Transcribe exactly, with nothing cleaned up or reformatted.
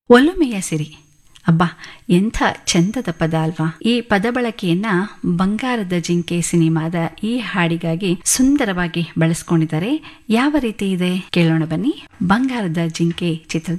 ಒಲುಮೆಯ ಸಿರಿ. ಅಬ್ಬಾ, ಎಂಥ ಚಂದದ ಪದ ಅಲ್ವಾ. ಈ ಪದ ಬಳಕೆಯನ್ನ ಬಂಗಾರದ ಜಿಂಕೆ ಸಿನಿಮಾದ ಈ ಹಾಡಿಗಾಗಿ ಸುಂದರವಾಗಿ ಬಳಸ್ಕೊಂಡಿದ್ದಾರೆ. ಯಾವ ರೀತಿ ಇದೆ ಕೇಳೋಣ ಬನ್ನಿ. ಬಂಗಾರದ ಜಿಂಕೆ ಚಿತ್ರದ